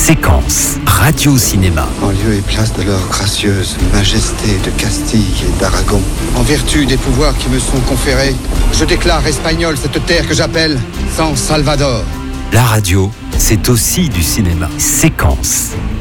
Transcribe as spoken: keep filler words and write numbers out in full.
Séquence Radio-Cinéma. En lieu et place de leur gracieuse majesté de Castille et d'Aragon, en vertu des pouvoirs qui me sont conférés, je déclare espagnole cette terre que j'appelle San Salvador. La radio, c'est aussi du cinéma. Séquence